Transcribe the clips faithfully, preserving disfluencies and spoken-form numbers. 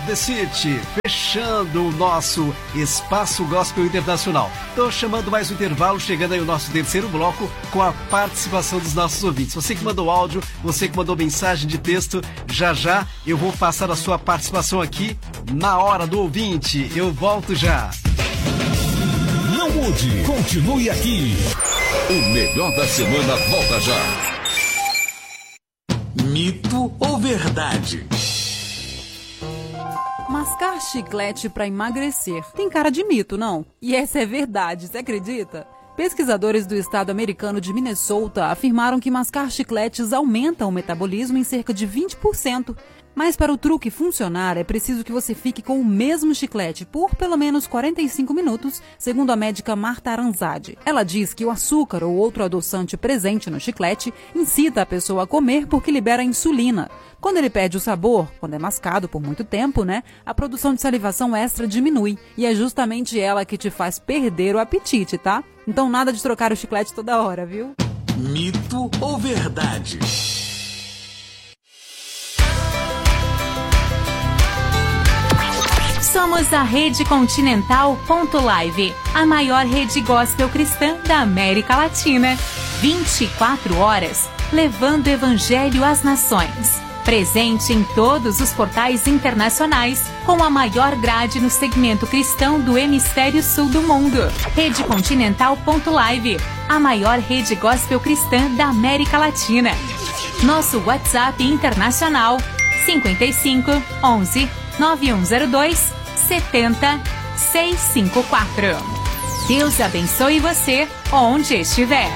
The City, fechando o nosso Espaço Gospel Internacional. Estou chamando mais um intervalo, chegando aí o nosso terceiro bloco com a participação dos nossos ouvintes. Você que mandou áudio, você que mandou mensagem de texto, já já eu vou passar a sua participação aqui na hora do ouvinte. Eu volto já. Não mude, continue aqui. O melhor da semana volta já. Mito ou verdade? Mascar chiclete para emagrecer tem cara de mito, não? E essa é verdade, você acredita? Pesquisadores do estado americano de Minnesota afirmaram que mascar chicletes aumenta o metabolismo em cerca de vinte por cento. Mas para o truque funcionar, é preciso que você fique com o mesmo chiclete por pelo menos quarenta e cinco minutos, segundo a médica Marta Aranzadi. Ela diz que o açúcar ou outro adoçante presente no chiclete incita a pessoa a comer porque libera insulina. Quando ele perde o sabor, quando é mascado por muito tempo, né, a produção de salivação extra diminui. E é justamente ela que te faz perder o apetite, tá? Então nada de trocar o chiclete toda hora, viu? Mito ou verdade? Somos a Rede Continental ponto live, a maior rede gospel cristã da América Latina. vinte e quatro horas, levando o evangelho às nações. Presente em todos os portais internacionais, com a maior grade no segmento cristão do hemisfério sul do mundo. Rede Continental ponto live, a maior rede gospel cristã da América Latina. Nosso WhatsApp internacional cinquenta e cinco, onze, nove um zero dois, setenta, seiscentos e cinquenta e quatro. Deus abençoe você onde estiver.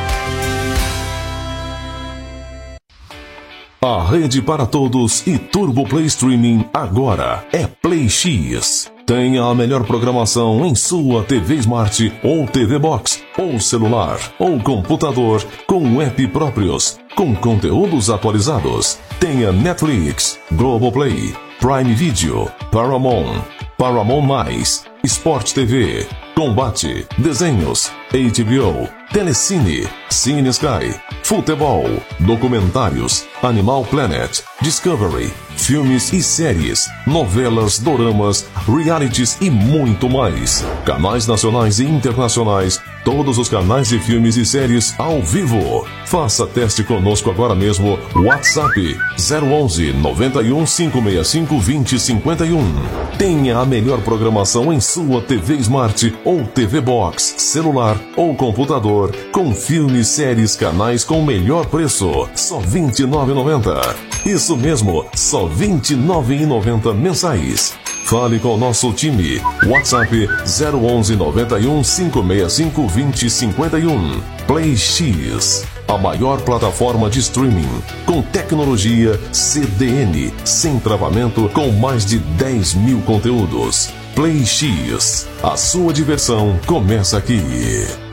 A rede para todos e Turbo Play Streaming agora é Play X. Tenha a melhor programação em sua T V Smart ou T V Box, ou celular, ou computador, com app próprios, com conteúdos atualizados. Tenha Netflix, Globoplay, Prime Video, Paramount, Paramount Mais, Sport T V, Combate, Desenhos, H B O, Telecine, Cine Sky, Futebol, Documentários, Animal Planet, Discovery, filmes e séries, novelas, doramas, realities e muito mais. Canais nacionais e internacionais, todos os canais de filmes e séries ao vivo. Faça teste conosco agora mesmo. WhatsApp zero onze, noventa e um, cinco seis cinco, vinte, cinquenta e um. Tenha a melhor programação em sua T V Smart ou T V Box, celular ou computador, com filmes, séries, canais com o melhor preço, só vinte e nove reais e noventa centavos. Isso mesmo, só vinte e nove reais e noventa centavos mensais. Fale com o nosso time. WhatsApp zero onze, noventa e um, cinco seis cinco, vinte, cinquenta e um. Play X, a maior plataforma de streaming, com tecnologia C D N, sem travamento, com mais de dez mil conteúdos. Play X, a sua diversão começa aqui.